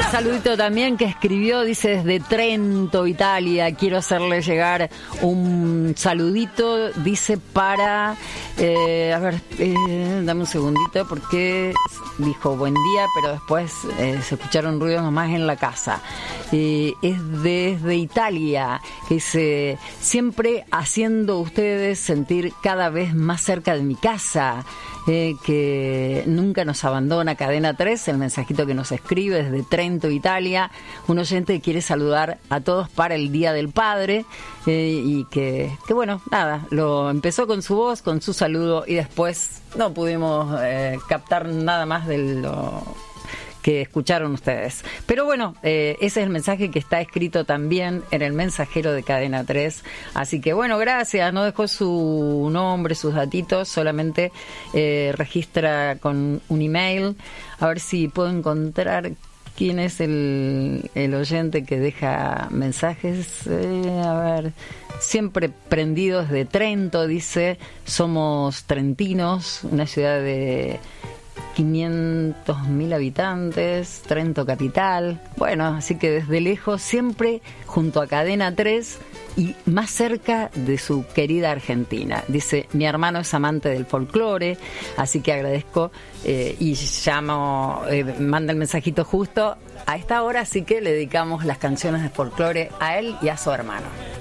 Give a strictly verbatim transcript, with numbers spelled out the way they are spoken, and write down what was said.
saludito también que escribió, dice desde Trento, Italia, quiero hacerle llegar un saludito, dice para, eh, a ver, eh, dame un segundito porque dijo buen día, pero después eh, se escucharon ruidos nomás en la casa. Eh, es desde Italia, que dice, siempre haciendo ustedes sentir cada vez más cerca de mi casa. Eh, que nunca nos abandona Cadena tres, el mensajito que nos escribe desde Trento, Italia, un oyente que quiere saludar a todos para el Día del Padre, eh, y que, que bueno, nada, lo empezó con su voz, con su saludo, y después no pudimos eh, captar nada más de lo que escucharon ustedes. Pero bueno, eh, ese es el mensaje que está escrito también en el mensajero de Cadena tres. Así que bueno, gracias. No dejó su nombre, sus datitos, solamente eh, registra con un email. A ver si puedo encontrar quién es el, el oyente que deja mensajes. Eh, a ver, siempre prendidos de Trento, dice, somos trentinos, una ciudad de quinientos mil habitantes, Trento capital. Bueno, así que desde lejos, siempre junto a Cadena tres y más cerca de su querida Argentina. Dice, mi hermano es amante del folclore, así que agradezco eh, y llamo, eh, manda el mensajito justo a esta hora, así que le dedicamos las canciones de folclore a él y a su hermano.